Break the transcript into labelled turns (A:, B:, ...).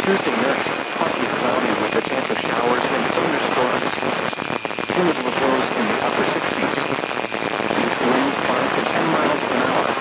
A: Tuesday night, partly cloudy with a chance of showers